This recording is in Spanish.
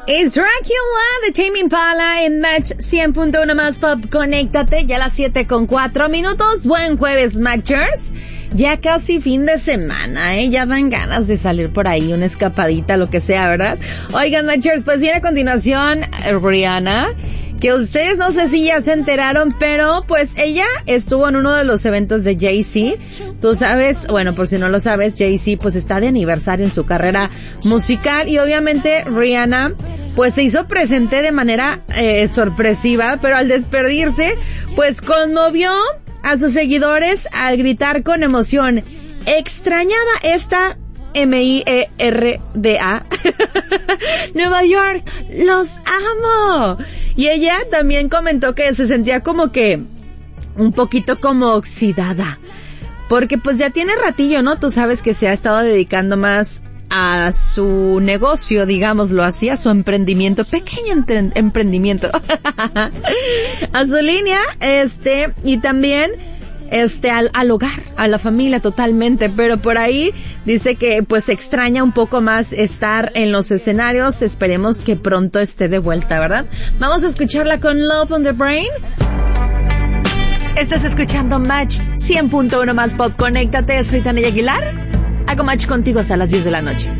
Es Dracula de Tame Impala en Match 100.1 más pop. Conéctate, ya a las 7:04. Buen jueves, Matchers. Ya casi fin de semana, ya dan ganas de salir por ahí, una escapadita, lo que sea, ¿verdad? Oigan, Matchers, pues viene a continuación Rihanna, que ustedes no sé si ya se enteraron, pero pues ella estuvo en uno de los eventos de Jay-Z. Tú sabes, bueno, por si no lo sabes, Jay-Z pues está de aniversario en su carrera musical y obviamente Rihanna pues se hizo presente de manera sorpresiva, pero al despedirse pues conmovió a sus seguidores al gritar con emoción: extrañaba esta M-I-E-R-D-A Nueva York, los amo. Y ella también comentó que se sentía como que un poquito como oxidada, porque pues ya tiene ratillo, ¿no? Tú sabes que se ha estado dedicando más a su negocio, digámoslo así, a su emprendimiento, pequeño emprendimiento, a su línea, y también al hogar, a la familia totalmente, pero por ahí dice que pues extraña un poco más estar en los escenarios. Esperemos que pronto esté de vuelta, ¿verdad? Vamos a escucharla con Love on the Brain. Estás escuchando Match 100.1 más pop. Conéctate, soy Tania Aguilar. Hago match contigo hasta las 10 de la noche.